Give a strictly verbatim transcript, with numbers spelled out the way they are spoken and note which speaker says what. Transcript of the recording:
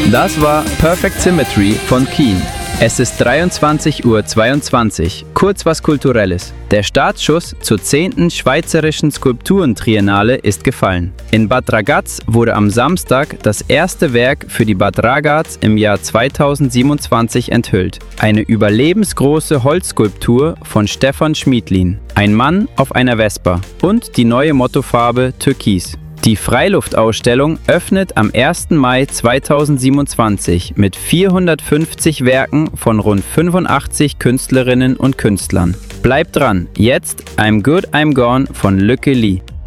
Speaker 1: Das war Perfect Symmetry von Keen. Es ist dreiundzwanzig Uhr zweiundzwanzig. Kurz was Kulturelles. Der Startschuss zur zehnten Schweizerischen Skulpturentriennale ist gefallen. In Bad Ragaz wurde am Samstag das erste Werk für die Bad Ragaz im Jahr zweitausendsiebenundzwanzig enthüllt. Eine überlebensgroße Holzskulptur von Stefan Schmiedlin. Ein Mann auf einer Vespa und die neue Mottofarbe Türkis. Die Freiluftausstellung öffnet am ersten Mai zweitausendsiebenundzwanzig mit vierhundertfünfzig Werken von rund fünfundachtzig Künstlerinnen und Künstlern. Bleibt dran, jetzt I'm Good I'm Gone von Lücke Lee.